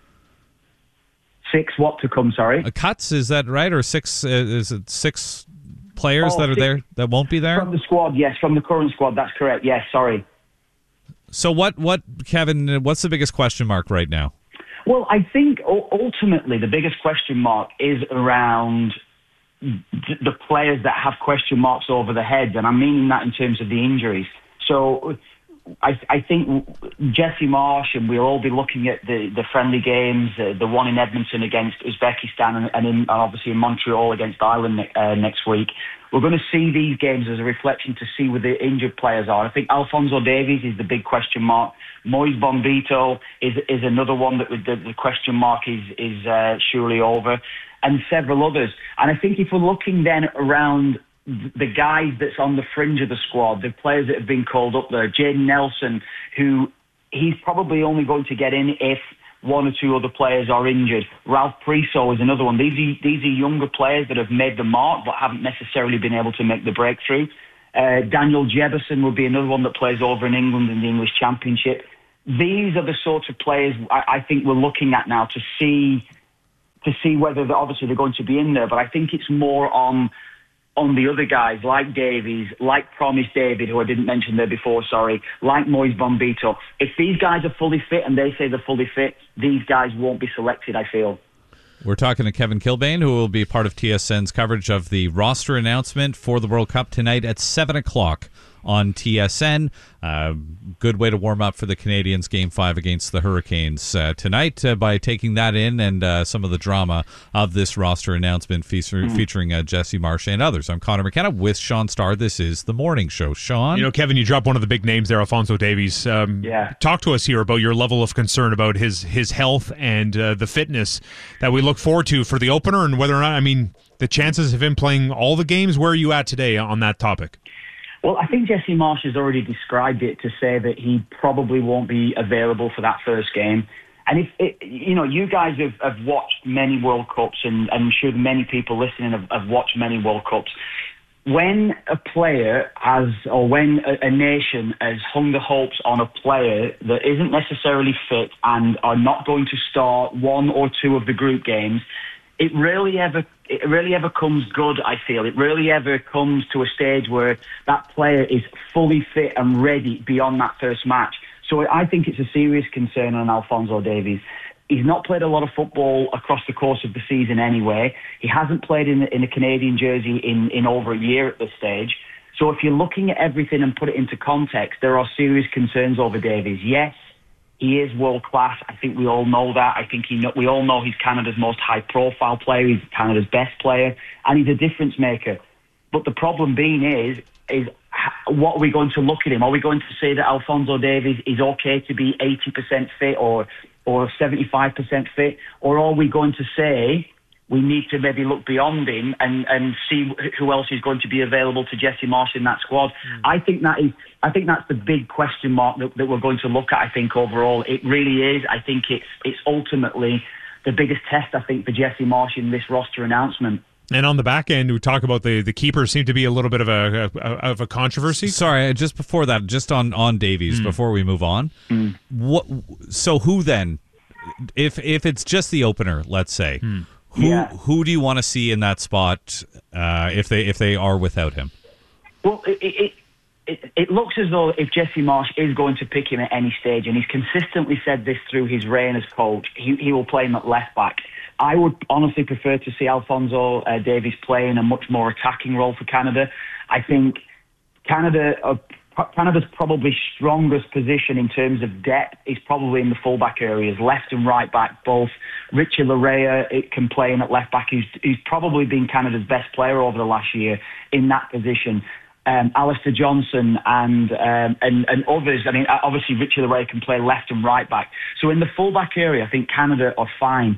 Six what to come? Sorry, uh, cuts is that right? Or six? Uh, is it six players oh, that are six, there that won't be there from the squad? Yes, from the current squad. That's correct. Yes, sorry. So what what Kevin? What's the biggest question mark right now? Well, I think ultimately the biggest question mark is around the players that have question marks over their heads, and I'm meaning that in terms of the injuries. So I, I think Jesse Marsch, and we'll all be looking at the, the friendly games, uh, the one in Edmonton against Uzbekistan, and, and, in, and obviously in Montreal against Ireland uh, next week. We're going to see these games as a reflection to see where the injured players are. I think Alphonso Davies is the big question mark. Moise Bombito is is another one that the, the question mark is is uh, surely over, and several others. And I think if we're looking then around the guys that's on the fringe of the squad, the players that have been called up there, Jaden Nelson, who he's probably only going to get in if one or two other players are injured. Ralph Priso is another one. These are, these are younger players that have made the mark but haven't necessarily been able to make the breakthrough. Uh, Daniel Jefferson would be another one that plays over in England in the English Championship. These are the sort of players I, I think we're looking at now to see to see whether they're, obviously they're going to be in there. But I think it's more on on the other guys like Davies, like Promise David, who I didn't mention there before, sorry, like Moise Bombito. If these guys are fully fit and they say they're fully fit, these guys won't be selected, I feel. We're talking to Kevin Kilbane, who will be part of T S N's coverage of the roster announcement for the World Cup tonight at seven o'clock on T S N. Uh, good way to warm up for the Canadians' Game five against the Hurricanes uh, tonight uh, by taking that in and uh, some of the drama of this roster announcement feature, mm. featuring uh, Jesse Marsch and others. I'm Connor McKenna with Sean Starr. This is The Morning Show. Sean? You know, Kevin, you dropped one of the big names there, Alphonso Davies. Um, yeah. Talk to us here about your level of concern about his, his health and uh, the fitness that we look forward to for the opener, and whether or not, I mean, the chances of him playing all the games. Where are you at today on that topic? Well, I think Jesse Marsch has already described it to say that he probably won't be available for that first game. And if it, you know, you guys have, have watched many World Cups, and I'm sure many people listening have, have watched many World Cups. When a player has, or when a, a nation has hung the hopes on a player that isn't necessarily fit and are not going to start one or two of the group games, it rarely ever it rarely ever comes good, I feel. It rarely ever comes to a stage where that player is fully fit and ready beyond that first match. So I think it's a serious concern on Alphonso Davies. He's not played a lot of football across the course of the season anyway. He hasn't played in, in a Canadian jersey in, in over a year at this stage. So if you're looking at everything and put it into context, there are serious concerns over Davies. Yes, he is world class. I think we all know that. I think he know, we all know he's Canada's most high profile player. He's Canada's best player, and he's a difference maker. But the problem being is, is what are we going to look at him? Are we going to say that Alphonso Davies is okay to be eighty percent fit or or seventy-five percent fit, or are we going to say we need to maybe look beyond him and, and see who else is going to be available to Jesse Marsch in that squad? Mm. I think that is, I think that's the big question mark that, that we're going to look at. I think overall, it really is. I think it's it's ultimately the biggest test, I think, for Jesse Marsch in this roster announcement. And on the back end, we talk about the the keeper seemed to be a little bit of a, a of a controversy. Sorry, just before that, just on on Davies, mm. before we move on, mm. what? So who then? If if it's just the opener, let's say. Mm. Who yeah. who do you want to see in that spot uh, if they if they are without him? Well, it, it it it looks as though if Jesse Marsch is going to pick him at any stage, and he's consistently said this through his reign as coach, he he will play him at left back. I would honestly prefer to see Alphonso uh, Davies play in a much more attacking role for Canada. I think Canada. Uh, Canada's probably strongest position in terms of depth is probably in the fullback areas, left and right back, both. Richie Laryea it can play in at left back, who's, who's probably been Canada's best player over the last year in that position. Um, Alistair Johnson and, um, and and others. I mean, obviously Richie Laryea can play left and right back. So in the fullback area, I think Canada are fine.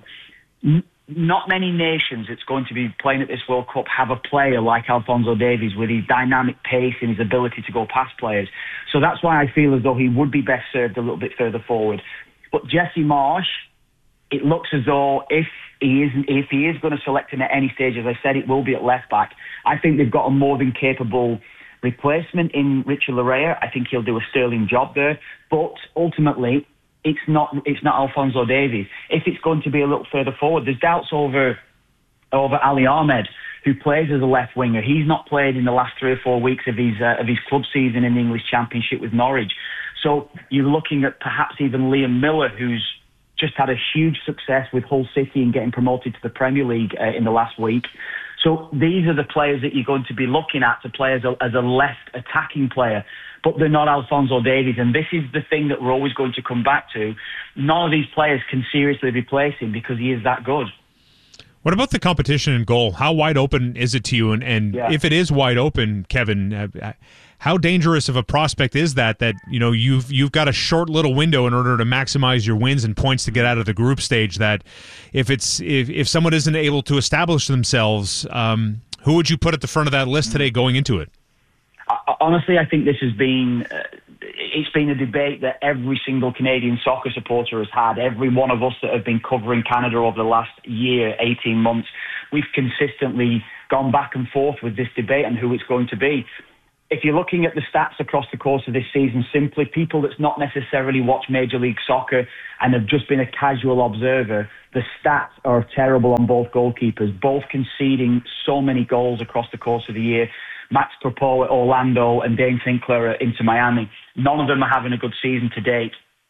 Not many nations that's going to be playing at this World Cup have a player like Alphonso Davies with his dynamic pace and his ability to go past players. So that's why I feel as though he would be best served a little bit further forward. But Jesse Marsch, it looks as though if he is if he is going to select him at any stage, as I said, it will be at left back. I think they've got a more than capable replacement in Richie Laryea. I think he'll do a sterling job there. But ultimately, It's not it's not Alphonso Davies. If it's going to be a little further forward, there's doubts over over Ali Ahmed, who plays as a left winger. He's not played in the last three or four weeks of his uh, of his club season in the English Championship with Norwich. So you're looking at perhaps even Liam Miller, who's just had a huge success with Hull City and getting promoted to the Premier League uh, in the last week. So these are the players that you're going to be looking at to play as a, as a left attacking player. But they're not Alphonso Davies. And this is the thing that we're always going to come back to. None of these players can seriously replace him because he is that good. What about the competition in goal? How wide open is it to you? And, and yeah. if it is wide open, Kevin, uh, how dangerous of a prospect is that, that you know, you've you've got a short little window in order to maximize your wins and points to get out of the group stage, that if it's if, if someone isn't able to establish themselves, um, who would you put at the front of that list today going into it? Honestly, I think this has been uh, it's been a debate that every single Canadian soccer supporter has had. Every one of us that have been covering Canada over the last year, eighteen months, we've consistently gone back and forth with this debate and who it's going to be. If you're looking at the stats across the course of this season, simply people that's not necessarily watched Major League Soccer and have just been a casual observer, the stats are terrible on both goalkeepers, both conceding so many goals across the course of the year. Max Crepeau at Orlando and Dane Sinclair at Inter Miami. None of them are having a good season to date.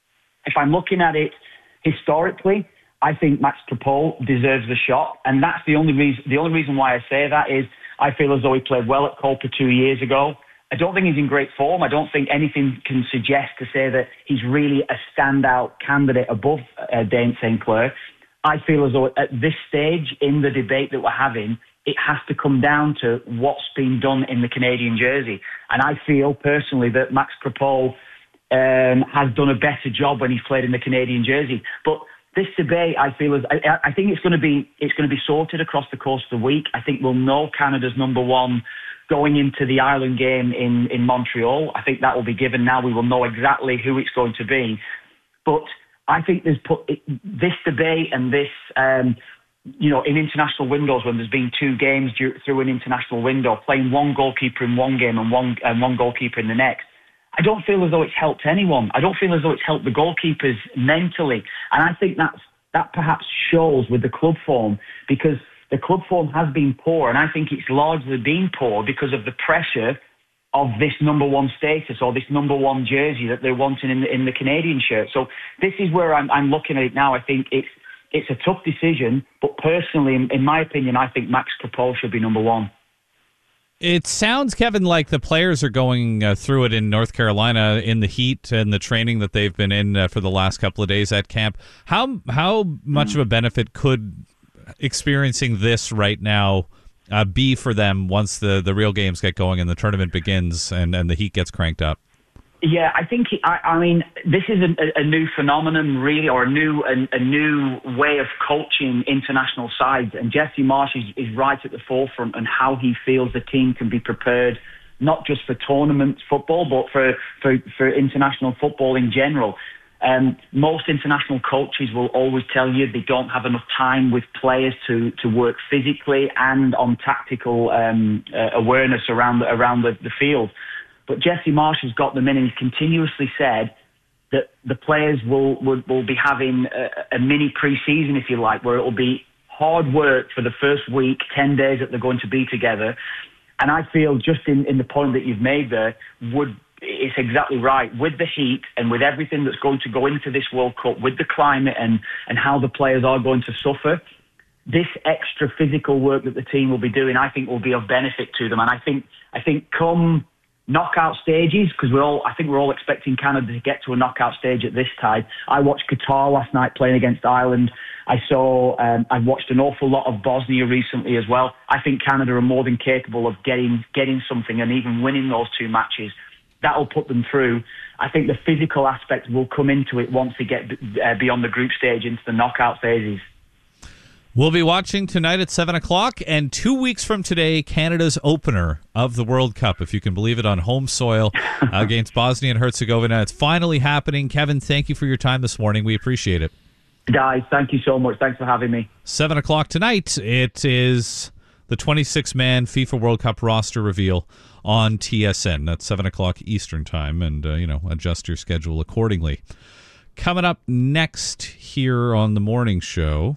If I'm looking at it historically, I think Max Crepeau deserves the shot, and that's the only reason. The only reason why I say that is I feel as though he played well at Copa two years ago. I don't think he's in great form. I don't think anything can suggest to say that he's really a standout candidate above uh, Dane Sinclair. I feel as though at this stage in the debate that we're having, it has to come down to what's been done in the Canadian jersey. And I feel personally that Max Crepeau um, has done a better job when he's played in the Canadian jersey. But this debate, I feel, is I, I think it's going to be it's going to be sorted across the course of the week. I think we'll know Canada's number one going into the Ireland game in, in Montreal. I think that will be given now. We will know exactly who it's going to be. But I think there's put it, this debate and this. Um, You know, in international windows, when there's been two games due, through an international window, playing one goalkeeper in one game and one and one goalkeeper in the next, I don't feel as though it's helped anyone. I don't feel as though it's helped the goalkeepers mentally, and I think that's that perhaps shows with the club form, because the club form has been poor, and I think it's largely been poor because of the pressure of this number one status or this number one jersey that they're wanting in the, in the Canadian shirt. So this is where I'm, I'm looking at it now. I think it's. It's a tough decision, but personally, in, in my opinion, I think Max Crepeau should be number one. It sounds, Kevin, like the players are going uh, through it in North Carolina in the heat and the training that they've been in uh, for the last couple of days at camp. How how much mm. of a benefit could experiencing this right now uh, be for them once the, the real games get going and the tournament begins and, and the heat gets cranked up? Yeah, I think, I, I mean, this is a, a new phenomenon, really, or a new a, a new way of coaching international sides. And Jesse Marsch is, is right at the forefront on how he feels the team can be prepared, not just for tournament football, but for, for, for international football in general. Um, most international coaches will always tell you they don't have enough time with players to, to work physically and on tactical um, uh, awareness around the, around the, the field. But Jesse Marsch has got them in, and he's continuously said that the players will will, will be having a, a mini pre-season, if you like, where it will be hard work for the first week, ten days that they're going to be together. And I feel just in, in the point that you've made there, would it's exactly right. With the heat and with everything that's going to go into this World Cup, with the climate and, and how the players are going to suffer, this extra physical work that the team will be doing, I think, will be of benefit to them. And I think I think come knockout stages, because we're all, I think we're all expecting Canada to get to a knockout stage at this time. I watched Qatar last night playing against Ireland. I saw, um, I've watched an awful lot of Bosnia recently as well. I think Canada are more than capable of getting getting something and even winning those two matches. That will put them through. I think the physical aspect will come into it once they get uh, beyond the group stage into the knockout phases. We'll be watching tonight at seven o'clock, and two weeks from today, Canada's opener of the World Cup, if you can believe it, on home soil against Bosnia and Herzegovina. It's finally happening. Kevin, thank you for your time this morning. We appreciate it. Guys, thank you so much. Thanks for having me. seven o'clock tonight, it is the twenty-six man FIFA World Cup roster reveal on T S N. That's seven o'clock Eastern time, and, uh, you know, adjust your schedule accordingly. Coming up next here on the morning show,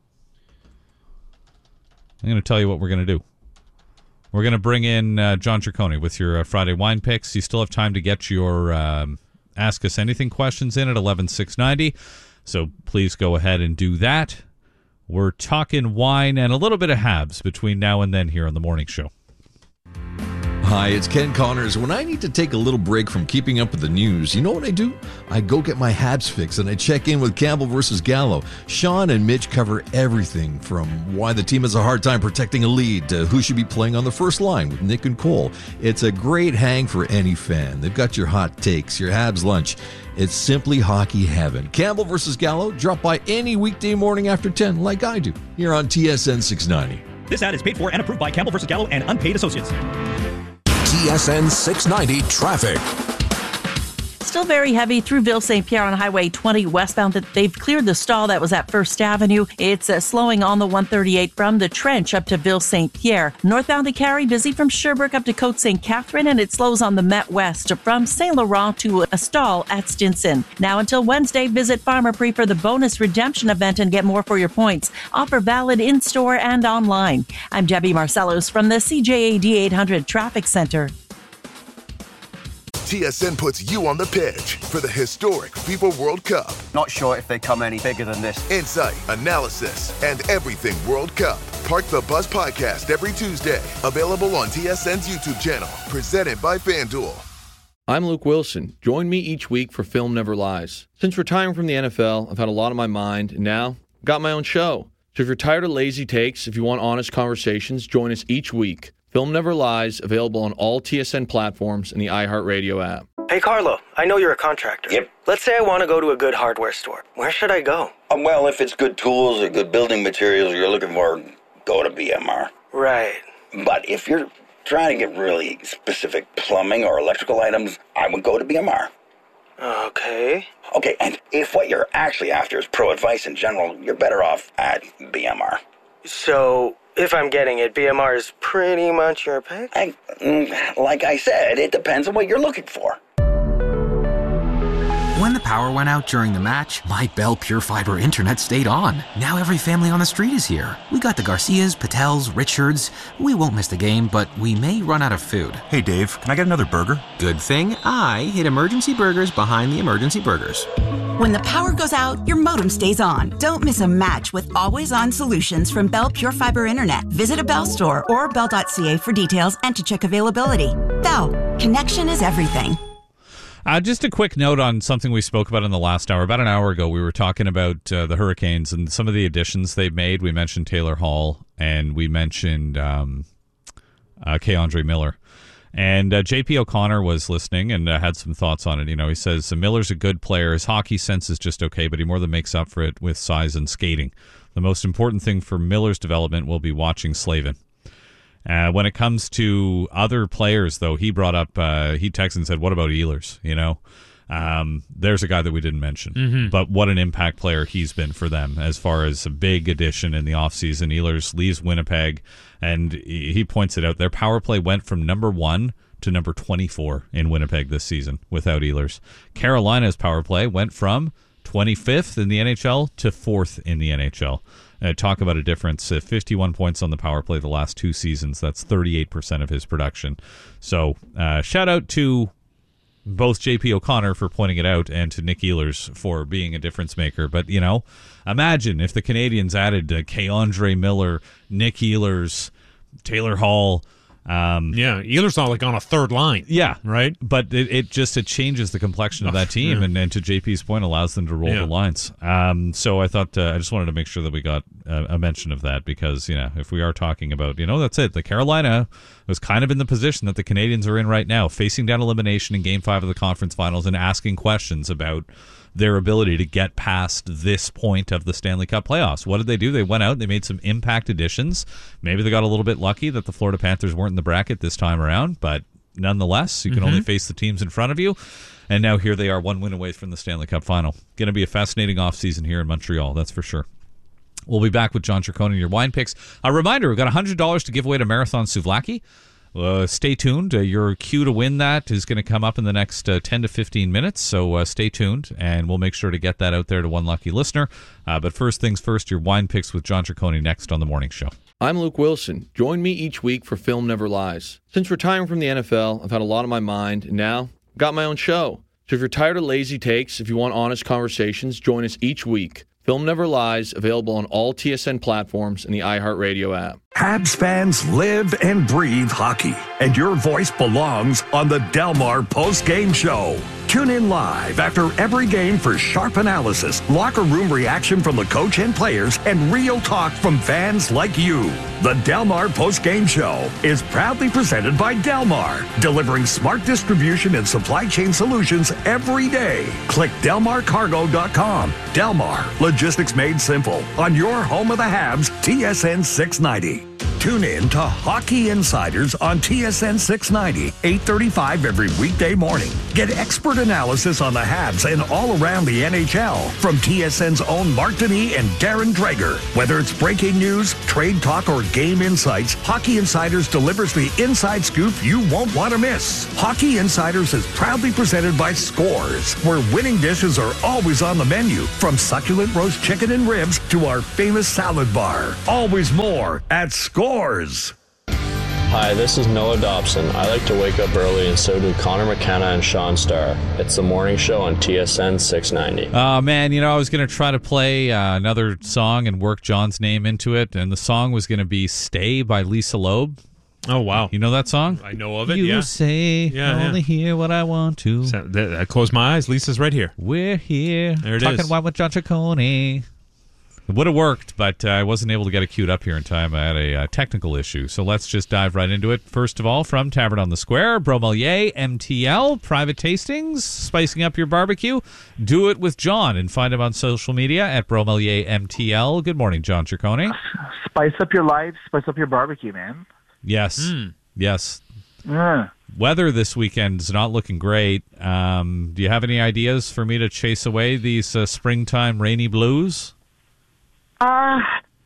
I'm going to tell you what we're going to do. We're going to bring in uh, John Ciccone with your uh, Friday wine picks. You still have time to get your um, Ask Us Anything questions in at eleven six ninety. So please go ahead and do that. We're talking wine and a little bit of Habs between now and then here on the morning show. Hi, it's Ken Connors. When I need to take a little break from keeping up with the news, you know what I do? I go get my Habs fix and I check in with Campbell versus Gallo. Sean and Mitch cover everything from why the team has a hard time protecting a lead to who should be playing on the first line with Nick and Cole. It's a great hang for any fan. They've got your hot takes, your Habs lunch. It's simply hockey heaven. Campbell versus Gallo, drop by any weekday morning after ten like I do here on T S N six ninety. This ad is paid for and approved by Campbell versus Gallo and unpaid associates. T S N six ninety traffic. Still very heavy through Ville Saint Pierre on Highway twenty westbound. That they've cleared the stall that was at First Avenue. It's uh, slowing on the one thirty-eight from the Trench up to Ville Saint Pierre. Northbound to Carrie, busy from Sherbrooke up to Côte Saint Catherine, and it slows on the Met West from Saint Laurent to a stall at Stinson. Now until Wednesday, visit Pharmaprix for the bonus redemption event and get more for your points. Offer valid in-store and online. I'm Debbie Marcellos from the C J A D eight hundred Traffic Center. T S N puts you on the pitch for the historic FIFA World Cup. Not sure if they come any bigger than this. Insight, analysis, and everything World Cup. Park the Bus podcast every Tuesday. Available on T S N's YouTube channel. Presented by FanDuel. I'm Luke Wilson. Join me each week for Film Never Lies. Since retiring from the N F L, I've had a lot on my mind, and now I've got my own show. So if you're tired of lazy takes, if you want honest conversations, join us each week. Film Never Lies, available on all T S N platforms and the iHeartRadio app. Hey, Carlo, I know you're a contractor. Yep. Let's say I want to go to a good hardware store. Where should I go? Um, well, if it's good tools or good building materials you're looking for, go to B M R. Right. But if you're trying to get really specific plumbing or electrical items, I would go to B M R. Okay. Okay, and if what you're actually after is pro advice in general, you're better off at B M R. So, if I'm getting it, B M R is pretty much your pick? I, like I said, it depends on what you're looking for. When the power went out during the match, my Bell Pure Fiber internet stayed on. Now every family on the street is here. We got the Garcias, Patels, Richards. We won't miss the game, but we may run out of food. Hey Dave, can I get another burger? Good thing I hid emergency burgers behind the emergency burgers. When the power goes out, your modem stays on. Don't miss a match with always-on solutions from Bell Pure Fiber Internet. Visit a Bell store or bell dot c a for details and to check availability. Bell, connection is everything. Uh, just a quick note on something we spoke about in the last hour. About an hour ago, we were talking about uh, the Hurricanes and some of the additions they've made. We mentioned Taylor Hall, and we mentioned um, uh, K'Andre Miller. And uh, J P O'Connor was listening and uh, had some thoughts on it. You know, he says, Miller's a good player. His hockey sense is just okay, but he more than makes up for it with size and skating. The most important thing for Miller's development will be watching Slavin. Uh, when it comes to other players, though, he brought up, uh, he texted and said, what about Ehlers? You know, um, there's a guy that we didn't mention, Mm-hmm. but what an impact player he's been for them as far as a big addition in the offseason. Ehlers leaves Winnipeg, and he he points it out. Their power play went from number one to number twenty-four in Winnipeg this season without Ehlers. Carolina's power play went from twenty-fifth in the N H L to fourth in the N H L. Uh, talk about a difference. Uh, fifty-one points on the power play the last two seasons. That's thirty-eight percent of his production. So uh, shout out to both J P O'Connor for pointing it out and to Nick Ehlers for being a difference maker. But, you know, imagine if the Canadians added uh, K'Andre Miller, Nick Ehlers, Taylor Hall. Um, yeah, Ehlers not like on a third line. Yeah, right. But it, it just it changes the complexion of that team, yeah. and, and to J P's point, allows them to roll Yeah. the lines. Um, so I thought uh, I just wanted to make sure that we got a, a mention of that because you know if we are talking about you know that's it. The Carolina was kind of in the position that the Canadians are in right now, facing down elimination in Game Five of the conference finals and asking questions about their ability to get past this point of the Stanley Cup playoffs. What did they do? They went out, they made some impact additions. Maybe they got a little bit lucky that the Florida Panthers weren't in the bracket this time around, but nonetheless, you can Mm-hmm. only face the teams in front of you. And now here they are, one win away from the Stanley Cup final. Going to be a fascinating offseason here in Montreal, that's for sure. We'll be back with John Tricone and your wine picks. A reminder, we've got one hundred dollars to give away to Marathon Souvlaki. Uh, stay tuned. Uh, your cue to win that is going to come up in the next uh, ten to fifteen minutes, so uh, stay tuned, and we'll make sure to get that out there to one lucky listener. Uh, but first things first, your wine picks with John Tricone next on The Morning Show. I'm Luke Wilson. Join me each week for Film Never Lies. Since retiring from the N F L, I've had a lot on my mind, and now I've got my own show. So if you're tired of lazy takes, if you want honest conversations, join us each week. Film Never Lies, available on all T S N platforms and the iHeartRadio app. Habs fans live and breathe hockey, and your voice belongs on the Delmar post-game show. Tune in live after every game for sharp analysis, locker room reaction from the coach and players, and real talk from fans like you. The Delmar post-game show is proudly presented by Delmar, delivering smart distribution and supply chain solutions every day. Click delmar cargo dot com. Delmar, logistics made simple, on your home of the Habs, T S N six ninety. Tune in to Hockey Insiders on T S N six ninety, eight thirty-five every weekday morning. Get expert analysis on the Habs and all around the N H L from T S N's own Mark Denis and Darren Dreger. Whether it's breaking news, trade talk, or game insights, Hockey Insiders delivers the inside scoop you won't want to miss. Hockey Insiders is proudly presented by Scores, where winning dishes are always on the menu, from succulent roast chicken and ribs to our famous salad bar. Always more at Scores. Hi, this is Noah Dobson. I like to wake up early, and so do Connor McKenna and Sean Starr. It's the morning show on T S N six ninety. Oh, man, you know, I was going to try to play uh, another song and work John's name into it, and the song was going to be Stay by Lisa Loeb. Oh, wow. You know that song? I know of it, you yeah. You say, yeah, I only yeah. hear what I want to. So, I close my eyes. Lisa's right here. We're here. There it talking is. Talking with John Ciccone. It would have worked, but uh, I wasn't able to get it queued up here in time. I had a uh, technical issue. So let's just dive right into it. First of all, from Tavern on the Square, Bromelier, M T L, private tastings, spicing up your barbecue. Do it with John, and find him on social media at Bromelier M T L. Good morning, John Ciccone. Spice up your life, spice up your barbecue, man. Yes, mm. yes. Mm. Weather this weekend is not looking great. Um, do you have any ideas for me to chase away these uh, springtime rainy blues? Uh,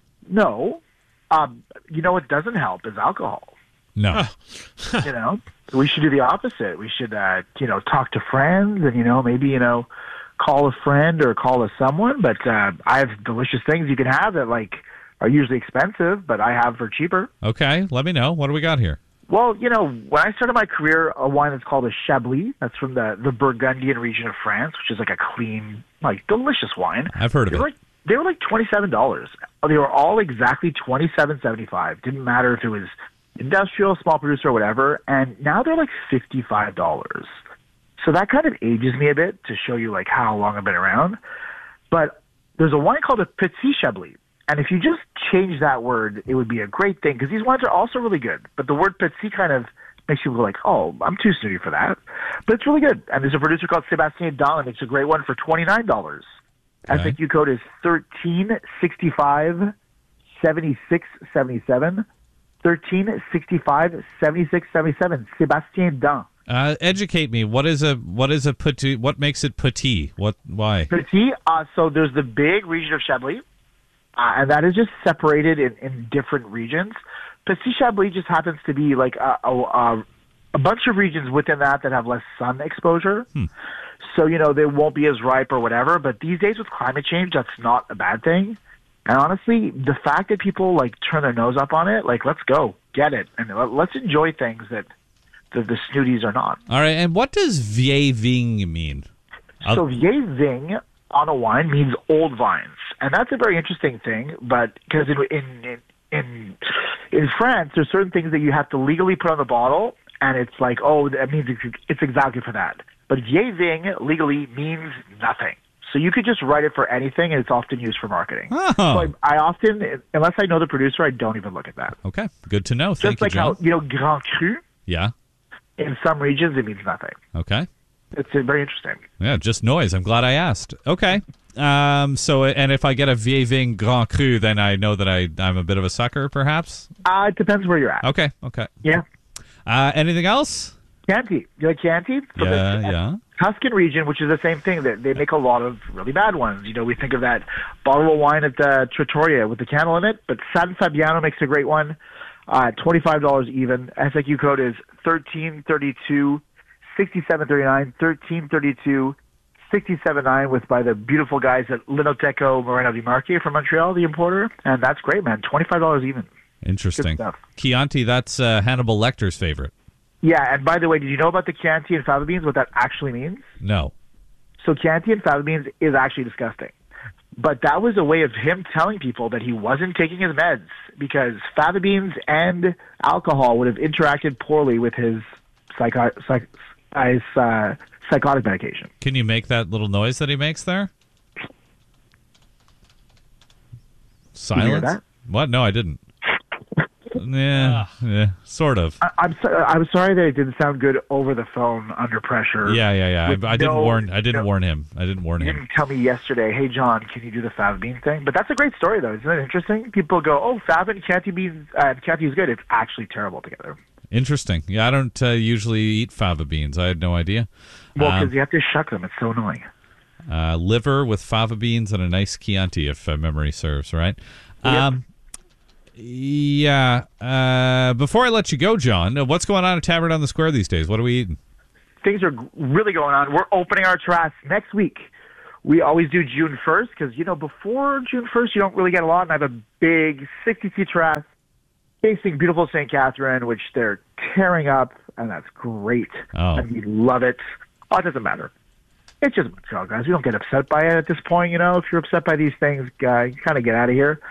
no. Um, you know what doesn't help is alcohol. No. You know, we should do the opposite. We should, uh, you know, talk to friends and, you know, maybe, you know, call a friend or call a someone. But uh, I have delicious things you can have that, like, are usually expensive, but I have for cheaper. Okay, let me know. What do we got here? Well, you know, when I started my career, a wine that's called a Chablis, that's from the, the Burgundian region of France, which is like a clean, like, delicious wine. I've heard of they it. Were like, they were like twenty-seven dollars. They were all exactly twenty-seven seventy-five. Didn't matter if it was industrial, small producer, or whatever. And now they're like fifty-five dollars. So that kind of ages me a bit to show you like how long I've been around. But there's a wine called a Petit Chablis. And if you just change that word, it would be a great thing, because these wines are also really good. But the word petit kind of makes you go like, oh, I'm too snooty for that. But it's really good. And there's a producer called Sébastien Dahl, and it's a great one for twenty-nine dollars. Okay. S A Q code is thirteen sixty-five seventy-six seventy-seven. thirteen sixty-five seventy-six seventy-seven. Sébastien Dahl. Uh, educate me. What is a what is a petit? What makes it petit? What? Why? Petit. Uh, so there's the big region of Chablis, uh, and that is just separated in, in different regions. Petit Chablis just happens to be like a, a, a bunch of regions within that that have less sun exposure. Hmm. So, you know, they won't be as ripe or whatever. But these days with climate change, that's not a bad thing. And honestly, the fact that people, like, turn their nose up on it, like, let's go. Get it. And let's enjoy things that the, the snooties are not. All right. And what does vieille vigne mean? I'll... So vieille vigne on a wine means old vines. And that's a very interesting thing. But because in, in, in, in France, there's certain things that you have to legally put on the bottle. And it's like, oh, that means it's, it's exactly for that. But vieille vigne legally means nothing. So you could just write it for anything, and it's often used for marketing. Oh. So I, I often, unless I know the producer, I don't even look at that. Okay, good to know. Thank just like you, John. how, you know, Grand Cru, yeah, in some regions it means nothing. Okay. It's uh, very interesting. Yeah, just noise. I'm glad I asked. Okay. Um. So, and if I get a vieille vigne Grand Cru, then I know that I, I'm a bit of a sucker, perhaps? Uh, it depends where you're at. Okay, okay. Yeah. Uh, anything else? Chianti. You like Chianti? So yeah, the, yeah. Tuscan region, which is the same thing. That they make a lot of really bad ones. You know, we think of that bottle of wine at the Trattoria with the candle in it, but San Fabiano makes a great one. Uh, twenty-five dollars even. S A Q code is thirteen thirty-two sixty-seven thirty-nine. thirteen thirty-two sixty-seven nine with by the beautiful guys at Linoteco Moreno di Marchi from Montreal, the importer, and that's great, man. twenty-five dollars even. Interesting. Chianti, that's uh, Hannibal Lecter's favorite. Yeah, and by the way, did you know about the Chianti and fava beans, what that actually means? No. So Chianti and fava beans is actually disgusting. But that was a way of him telling people that he wasn't taking his meds because fava beans and alcohol would have interacted poorly with his psycho- psych- his, uh, psychotic medication. Can you make that little noise that he makes there? Silence? Did you hear that? What? No, I didn't. Yeah, yeah, sort of. I, I'm so, I'm sorry that it didn't sound good over the phone under pressure. Yeah, yeah, yeah. I, I didn't no, warn. I didn't no, warn him. I didn't warn you him. didn't tell me yesterday, hey John, can you do the fava bean thing? But that's a great story, though. Isn't it interesting? People go, oh, fava and Chianti beans, uh, Chianti is good. It's actually terrible together. Interesting. Yeah, I don't uh, usually eat fava beans. I had no idea. Well, because um, you have to shuck them. It's so annoying. Uh, liver with fava beans and a nice Chianti, if uh, memory serves, right? Yep. Um, yeah. Uh, before I let you go, John, uh, what's going on at Tavern on the Square these days? What are we eating? Things are really going on. We're opening our terrace next week. We always do June first because, you know, before June first, you don't really get a lot. And I have a big sixty-seat terrace facing beautiful Saint Catherine, which they're tearing up, and that's great. Oh. And we love it. Oh, it doesn't matter. It's just Montreal, guys. We don't get upset by it at this point. You know, if you're upset by these things, uh, you kind of get out of here.